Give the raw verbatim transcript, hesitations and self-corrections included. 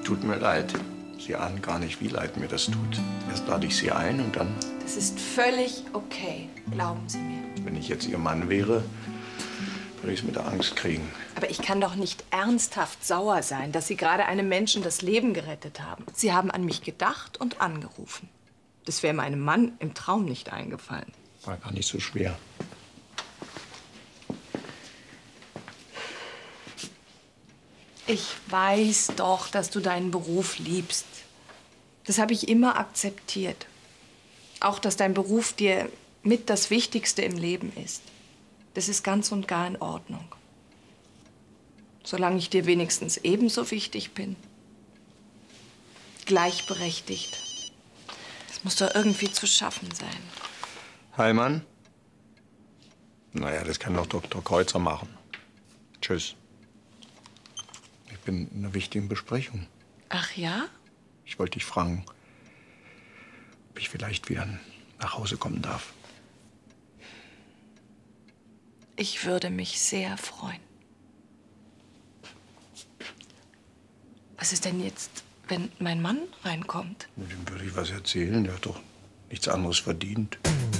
Tut mir leid. Sie ahnen gar nicht, wie leid mir das tut. Erst lade ich Sie ein und dann... Das ist völlig okay, glauben Sie mir. Wenn ich jetzt Ihr Mann wäre, würde ich es mit der Angst kriegen. Aber ich kann doch nicht ernsthaft sauer sein, dass Sie gerade einem Menschen das Leben gerettet haben. Sie haben an mich gedacht und angerufen. Das wäre meinem Mann im Traum nicht eingefallen. War gar nicht so schwer. Ich weiß doch, dass du deinen Beruf liebst. Das habe ich immer akzeptiert. Auch, dass dein Beruf dir mit das Wichtigste im Leben ist. Das ist ganz und gar in Ordnung. Solange ich dir wenigstens ebenso wichtig bin. Gleichberechtigt. Das muss doch irgendwie zu schaffen sein. Heilmann? Naja, das kann doch Doktor Kreuzer machen. Tschüss. Ich bin in einer wichtigen Besprechung. Ach ja? Ich wollte dich fragen, ob ich vielleicht wieder nach Hause kommen darf. Ich würde mich sehr freuen. Was ist denn jetzt, wenn mein Mann reinkommt? Dem würde ich was erzählen. Der hat doch nichts anderes verdient.